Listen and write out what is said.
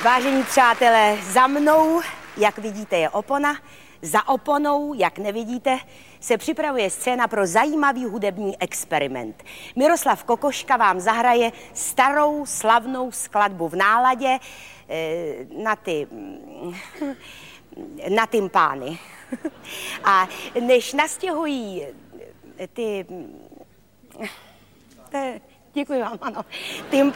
Vážení přátelé, za mnou, jak vidíte, je opona. Za oponou, jak nevidíte, se připravuje scéna pro zajímavý hudební experiment. Miroslav Kokoška vám zahraje starou slavnou skladbu v náladě na tympány. A než nastěhují ty... Děkuji vám, ano.